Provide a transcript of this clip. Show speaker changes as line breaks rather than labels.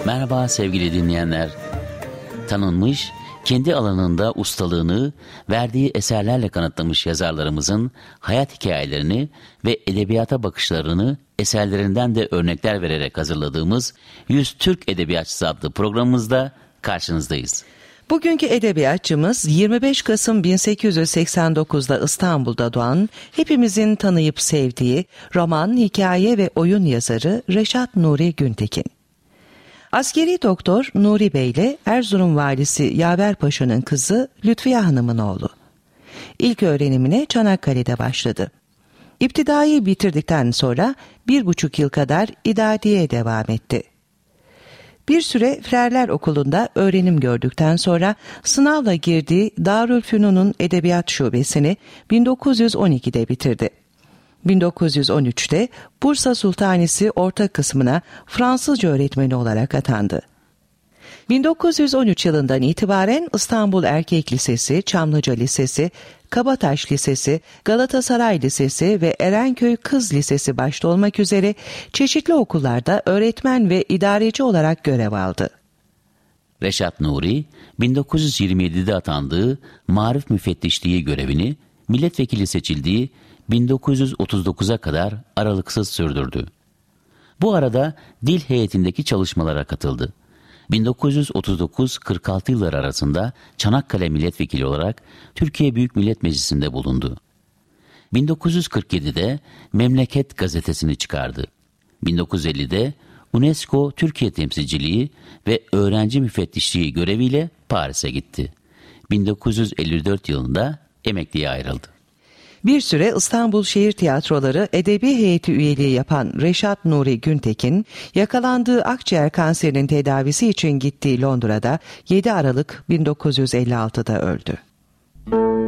Merhaba sevgili dinleyenler. Tanınmış, kendi alanında ustalığını verdiği eserlerle kanıtlamış yazarlarımızın hayat hikayelerini ve edebiyata bakışlarını eserlerinden de örnekler vererek hazırladığımız 100 Türk Edebiyatçısı adlı programımızda karşınızdayız.
Bugünkü edebiyatçımız 25 Kasım 1889'da İstanbul'da doğan, hepimizin tanıyıp sevdiği roman, hikaye ve oyun yazarı Reşat Nuri Güntekin. Askeri doktor Nuri Bey ile Erzurum valisi Yaver Paşa'nın kızı Lütfiye Hanım'ın oğlu. İlk öğrenimine Çanakkale'de başladı. İptidayı bitirdikten sonra 1,5 yıl kadar idadiye devam etti. Bir süre Frerler Okulu'nda öğrenim gördükten sonra sınavla girdiği Darülfünun'un Edebiyat Şubesini 1912'de bitirdi. 1913'te Bursa Sultanisi orta kısmına Fransızca öğretmeni olarak atandı. 1913 yılından itibaren İstanbul Erkek Lisesi, Çamlıca Lisesi, Kabataş Lisesi, Galatasaray Lisesi ve Erenköy Kız Lisesi başta olmak üzere çeşitli okullarda öğretmen ve idareci olarak görev aldı.
Reşat Nuri, 1927'de atandığı Marif Müfettişliği görevini milletvekili seçildiği 1939'a kadar aralıksız sürdürdü. Bu arada dil heyetindeki çalışmalara katıldı. 1939-46 yılları arasında Çanakkale milletvekili olarak Türkiye Büyük Millet Meclisi'nde bulundu. 1947'de Memleket gazetesini çıkardı. 1950'de UNESCO Türkiye temsilciliği ve öğrenci müfettişliği göreviyle Paris'e gitti. 1954 yılında emekliye ayrıldı.
Bir süre İstanbul Şehir Tiyatroları Edebi Heyeti üyeliği yapan Reşat Nuri Güntekin, yakalandığı akciğer kanserinin tedavisi için gittiği Londra'da 7 Aralık 1956'da öldü.